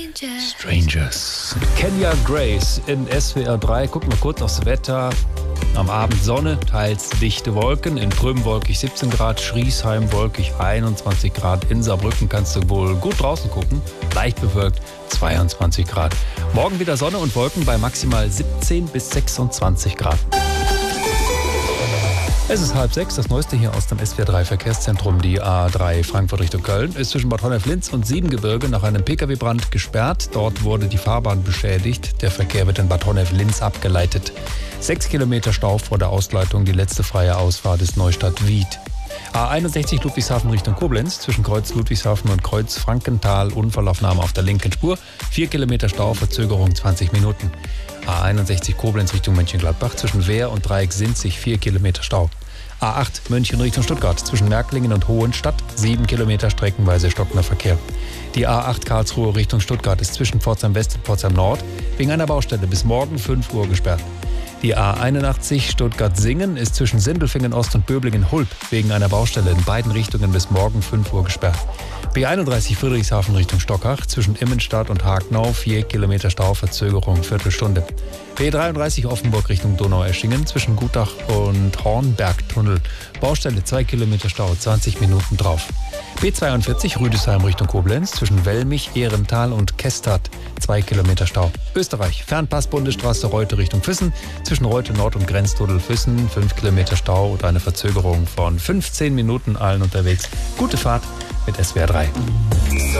Strangers. Kenya Grace in SWR 3. Gucken wir kurz aufs Wetter. Am Abend Sonne, teils dichte Wolken. In Prüm wolkig 17 Grad, Schriesheim wolkig 21 Grad. In Saarbrücken kannst du wohl gut draußen gucken. Leicht bewölkt 22 Grad. Morgen wieder Sonne und Wolken bei maximal 17 bis 26 Grad. Es ist 5:30, das Neueste hier aus dem SWR 3 Verkehrszentrum. Die A3 Frankfurt Richtung Köln ist zwischen Bad Honnef-Linz und Siebengebirge nach einem Pkw-Brand gesperrt. Dort wurde die Fahrbahn beschädigt. Der Verkehr wird in Bad Honnef-Linz abgeleitet. 6 Kilometer Stau vor der Ausleitung. Die letzte freie Ausfahrt ist Neustadt-Wied. A61 Ludwigshafen Richtung Koblenz zwischen Kreuz Ludwigshafen und Kreuz Frankenthal. Unfallaufnahme auf der linken Spur. 4 Kilometer Stau, Verzögerung 20 Minuten. A61 Koblenz Richtung Mönchengladbach zwischen Wehr und Dreieck Sinzig 4 Kilometer Stau. A8 München Richtung Stuttgart zwischen Märklingen und Hohenstadt 7 Kilometer streckenweise stockender Verkehr. Die A8 Karlsruhe Richtung Stuttgart ist zwischen Pforzheim West und Pforzheim Nord wegen einer Baustelle bis morgen 5 Uhr gesperrt. Die A81 Stuttgart-Singen ist zwischen Sindelfingen Ost und Böblingen-Hulp wegen einer Baustelle in beiden Richtungen bis morgen 5 Uhr gesperrt. B31 Friedrichshafen Richtung Stockach zwischen Immenstadt und Hagnau 4 Kilometer Stau, Verzögerung Viertelstunde. B33 Offenburg Richtung Donaueschingen zwischen Gutach und Hornbergtunnel. Baustelle 2 Kilometer Stau, 20 Minuten drauf. B42 Rüdesheim Richtung Koblenz zwischen Wellmich, Ehrental und Kestert 2 Kilometer Stau. Österreich Fernpass Bundesstraße Reute Richtung Füssen zwischen Reute Nord und Grenztunnel Füssen 5 Kilometer Stau und eine Verzögerung von 15 Minuten allen unterwegs. Gute Fahrt mit SWR 3.